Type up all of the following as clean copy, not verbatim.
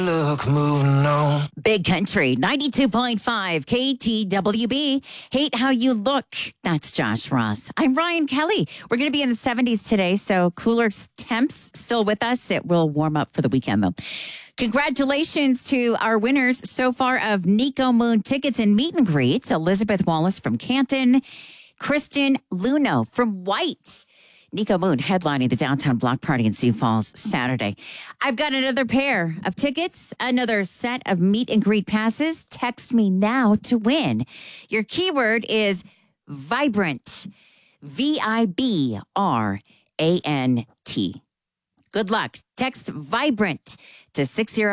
Look, moving on. Big Country, 92.5 KTWB. Hate how you look. That's Josh Ross. I'm Ryan Kelly. We're going to be in the 70s today, so cooler temps still with us. It will warm up for the weekend, though. Congratulations to our winners so far of Nico Moon tickets and meet and greets. Elizabeth Wallace from Canton, Kristen Luno from White. Nico Moon headlining the Downtown Block Party in Sioux Falls Saturday. I've got another pair of tickets, another set of meet and greet passes. Text me now to win. Your keyword is vibrant. VIBRANT. Good luck. Text vibrant to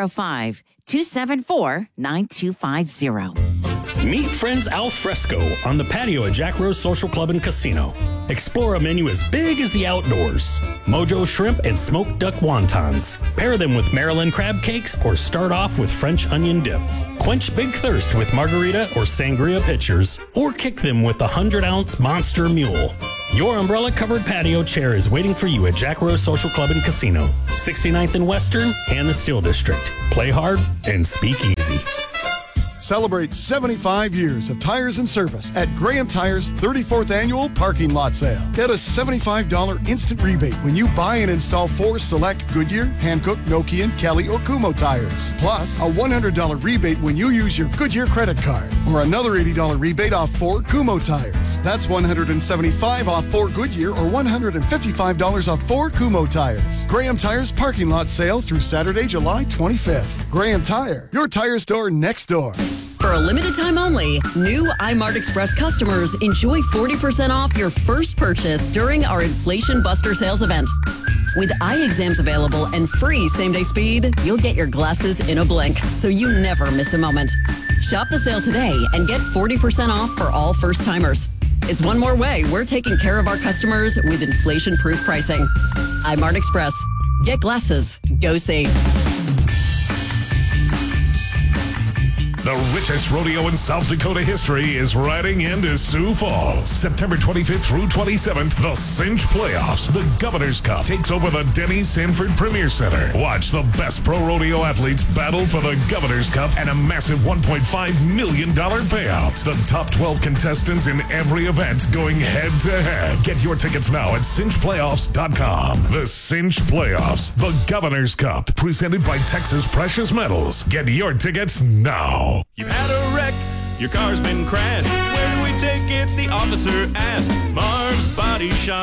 605-274-9250. Meet friends al fresco on the patio at Jack Rose Social Club and Casino. Explore a menu as big as the outdoors. Mojo shrimp and smoked duck wontons. Pair them with Maryland crab cakes or start off with French onion dip. Quench big thirst with margarita or sangria pitchers, or kick them with the 100-ounce Monster Mule. Your umbrella-covered patio chair is waiting for you at Jack Rose Social Club and Casino, 69th and Western and the Steel District. Play hard and speak easy. Celebrate 75 years of tires and service at Graham Tires' 34th Annual Parking Lot Sale. Get a $75 instant rebate when you buy and install 4 select Goodyear, Hankook, Nokian, Kelly, or Kumho tires. Plus, a $100 rebate when you use your Goodyear credit card. Or another $80 rebate off 4 Kumho tires. That's $175 off 4 Goodyear or $155 off 4 Kumho tires. Graham Tires' Parking Lot Sale through Saturday, July 25th. Graham Tire, your tire store next door. For a limited time only, new iMart Express customers enjoy 40% off your first purchase during our Inflation Buster sales event. With eye exams available and free same-day speed, you'll get your glasses in a blink, so you never miss a moment. Shop the sale today and get 40% off for all first-timers. It's one more way we're taking care of our customers with inflation-proof pricing. iMart Express. Get glasses. Go see. The richest rodeo in South Dakota history is riding into Sioux Falls. September 25th through 27th, the Cinch Playoffs. The Governor's Cup takes over the Denny Sanford Premier Center. Watch the best pro rodeo athletes battle for the Governor's Cup and a massive $1.5 million payout. The top 12 contestants in every event going head-to-head. Get your tickets now at cinchplayoffs.com. The Cinch Playoffs, the Governor's Cup, presented by Texas Precious Metals. Get your tickets now. You've had a wreck, your car's been crashed. Where do we take it? The officer asked. Marv's Body Shop.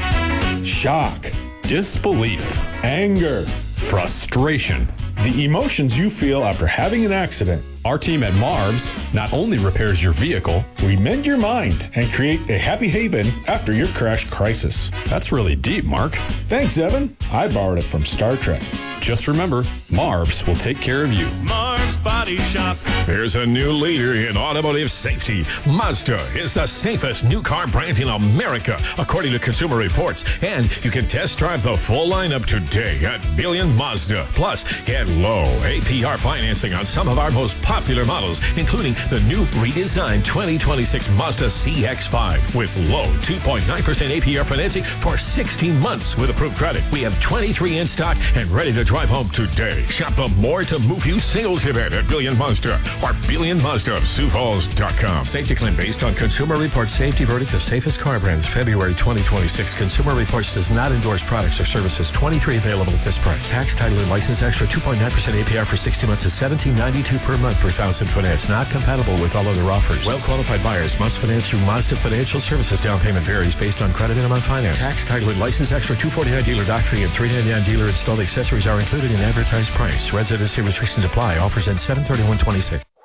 Shock, disbelief, anger, frustration. The emotions you feel after having an accident. Our team at Marv's not only repairs your vehicle, we mend your mind and create a happy haven after your crash crisis. That's really deep, Mark. Thanks, Evan. I borrowed it from Star Trek. Just remember, Marv's will take care of you. Marv's Body Shop. There's a new leader in automotive safety. Mazda is the safest new car brand in America, according to Consumer Reports. And you can test drive the full lineup today at Billion Mazda. Plus, get low APR financing on some of our most popular models, including the new redesigned 2026 Mazda CX-5 with low 2.9% APR financing for 16 months with approved credit. We have 23 in stock and ready to drive home today. Shop the More to Move You sales event at Billion Mazda or BillionMazda.SiouxFalls.com. Safety claim based on Consumer Reports safety verdict of safest car brands, February 2026. Consumer Reports does not endorse products or services. 23 available at this price. Tax, title, and license extra 2.9% APR for 60 months is $17.92 per month per thousand finance. Not compatible with all other offers. Well-qualified buyers must finance through Mazda Financial Services. Down payment varies based on credit and amount financed. Tax, title, and license extra $249 dealer dock fee and $399 dealer installed accessories are included in advertised price. Residency restrictions apply. Offers end 7/31/26.